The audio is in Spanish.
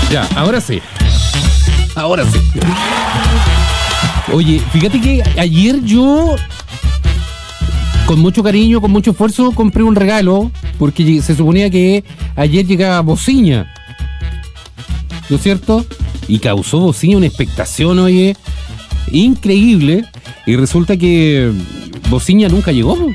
Ya, ahora sí. Ahora sí. Oye, fíjate que ayer yo, con mucho cariño, con mucho esfuerzo, compré un regalo, porque se suponía que ayer llegaba Bociña, ¿no es cierto? Y causó Bociña una expectación, oye, increíble. Y resulta que Bociña nunca llegó.